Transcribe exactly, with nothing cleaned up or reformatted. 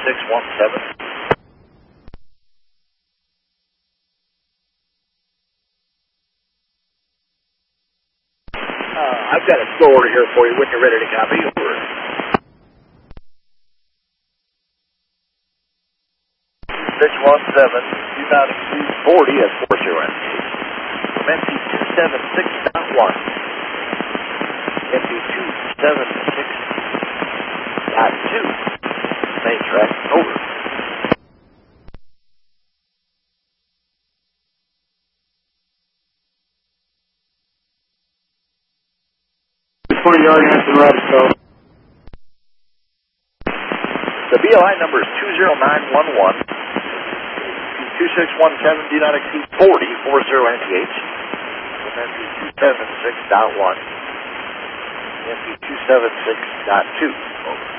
six one seven. Uh, I've got a slow order here for you when you're ready to copy. Over. six one seven, do not exceed forty at four zero N P H. From N P two seven six point one. N P two seven six point two. Main track, over. twenty yard Hampton Rabbit Cove. The B L I number is two zero nine one one. two six one seven, do not exceed forty, four zero N P H. From N P two seven six point one. N P two seven six point two. Over.